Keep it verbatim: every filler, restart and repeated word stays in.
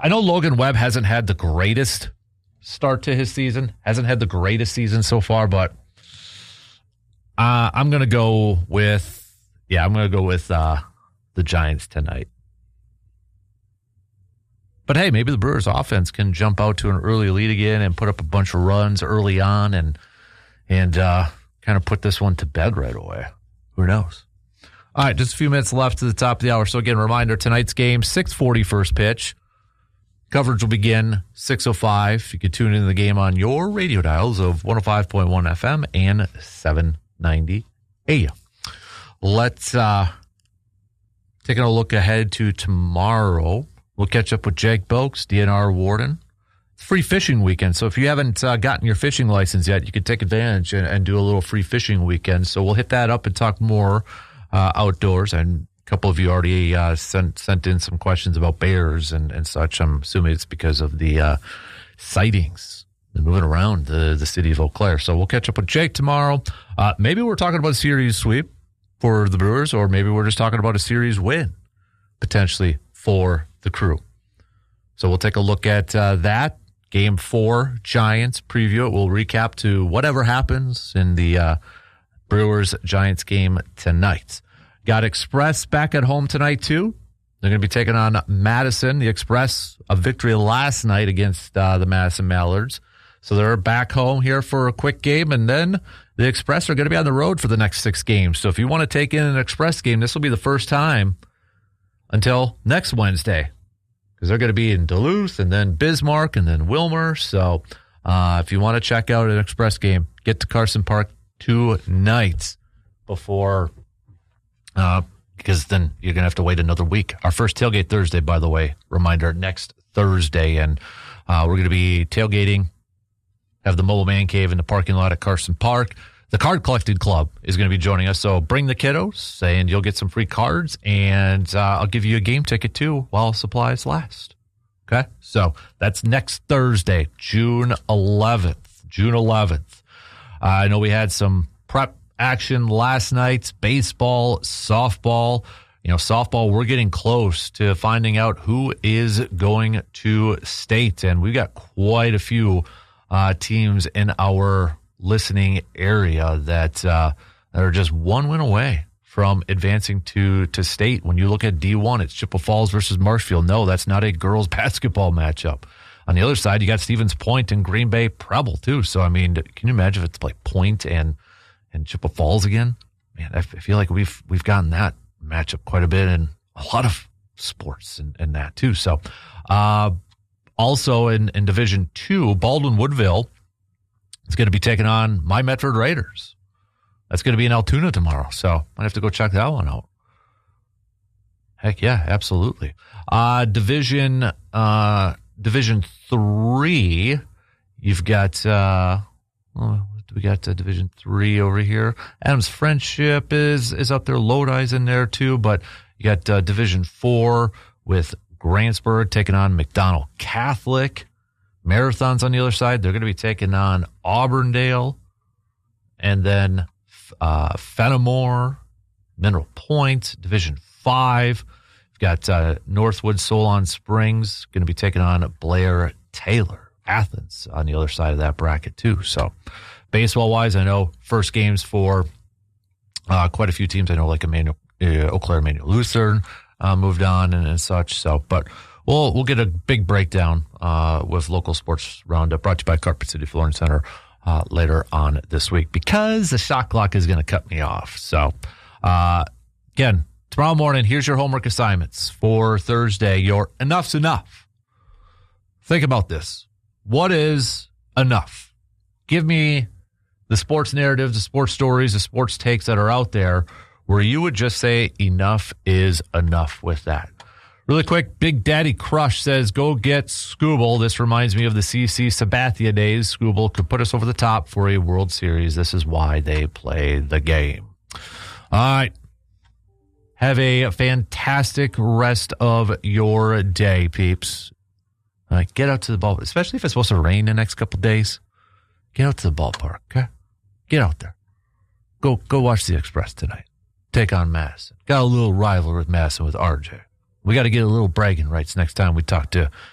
I know Logan Webb hasn't had the greatest start to his season, hasn't had the greatest season so far, but uh, I'm going to go with, yeah, I'm going to go with uh, the Giants tonight. But hey, maybe the Brewers offense can jump out to an early lead again and put up a bunch of runs early on and, and uh, kind of put this one to bed right away. Who knows? All right, just a few minutes left to the top of the hour. So again, reminder, tonight's game, six forty first pitch. Coverage will begin six oh five. You can tune into the game on your radio dials of one oh five point one F M and seven ninety A M. Let's uh, taking a look ahead to tomorrow. We'll catch up with Jake Boakes, D N R Warden. It's free fishing weekend, so if you haven't uh, gotten your fishing license yet, you can take advantage and, and do a little free fishing weekend. So we'll hit that up and talk more uh, outdoors. And a couple of you already uh, sent sent in some questions about bears and, and such. I'm assuming it's because of the uh, sightings. They're moving around the, the city of Eau Claire. So we'll catch up with Jake tomorrow. Uh, maybe we're talking about a series sweep for the Brewers, or maybe we're just talking about a series win, potentially, for the Crew. So we'll take a look at uh, that. Game four, Giants, preview it. We'll recap to whatever happens in the uh, Brewers-Giants game tonight. Got Express back at home tonight, too. They're going to be taking on Madison. The Express, a victory last night against uh, the Madison Mallards. So they're back home here for a quick game, and then the Express are going to be on the road for the next six games. So if you want to take in an Express game, this will be the first time until next Wednesday, because they're going to be in Duluth and then Bismarck and then Wilmer. So uh, if you want to check out an Express game, get to Carson Park tonight before, uh, because then you're going to have to wait another week. Our first tailgate Thursday, by the way, reminder, next Thursday. And uh, we're going to be tailgating, have the mobile man cave in the parking lot at Carson Park. The Card Collected Club is going to be joining us, so bring the kiddos, and you'll get some free cards, and uh, I'll give you a game ticket, too, while supplies last. Okay? So that's next Thursday, June eleventh. June eleventh. Uh, I know we had some prep action last night, baseball, softball. You know, softball, we're getting close to finding out who is going to state, and we've got quite a few uh, teams in our listening area that uh, that are just one win away from advancing to to state. When you look at D one, it's Chippewa Falls versus Marshfield. No, that's not a girls basketball matchup. On the other side, you got Stevens Point and Green Bay Preble too. So I mean, can you imagine if it's like Point and and Chippewa Falls again? Man, I feel like we've we've gotten that matchup quite a bit in a lot of sports and, and that too. So uh, also in, in Division Two, Baldwin Woodville is going to be taking on my Medford Raiders. That's going to be in Altoona tomorrow, so might have to go check that one out. Heck yeah, absolutely. Uh, division uh, Division Three, you've got uh, oh, we got uh, Division Three over here. Adams Friendship is is up there. Lodi's in there too, but you got uh, Division Four with Grantsburg taking on McDonald Catholic. Marathon's on the other side. They're going to be taking on Auburndale. And then uh, Fenimore, Mineral Point, Division five. We've got uh, Northwood Solon Springs going to be taking on Blair Taylor. Athens on the other side of that bracket too. So baseball-wise, I know first games for uh, quite a few teams. I know like Emmanuel, uh, Eau Claire Emmanuel Lutheran uh, moved on and, and such. So, but We'll we'll get a big breakdown uh, with local sports roundup brought to you by Carpet City Flooring Center uh, later on this week, because the shot clock is going to cut me off. So uh, again, tomorrow morning, here's your homework assignments for Thursday. Your enough's enough. Think about this. What is enough? Give me the sports narratives, the sports stories, the sports takes that are out there where you would just say enough is enough with that. Really quick, Big Daddy Crush says, go get Scooble. This reminds me of the C C Sabathia days. Scooble could put us over the top for a World Series. This is why they play the game. All right. Have a fantastic rest of your day, peeps. All right, get out to the ballpark, especially if it's supposed to rain the next couple of days. Get out to the ballpark, okay? Get out there. Go, go watch the Express tonight. Take on Madison. Got a little rivalry with Madison with R J. We got to get a little bragging rights next time we talk to